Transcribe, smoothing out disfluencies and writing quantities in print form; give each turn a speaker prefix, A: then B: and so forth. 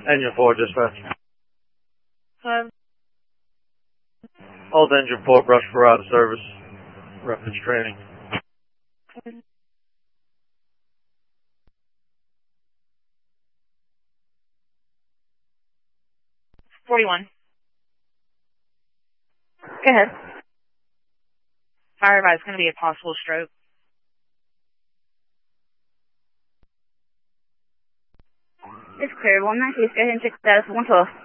A: Engine 4, dispatch.
B: 5.
A: Hold engine 4, brush for out of service. Reference training.
B: 41.
C: Go ahead.
B: Fire advice, going to be a possible stroke.
C: It's clear. 196, go ahead and check the status of 112.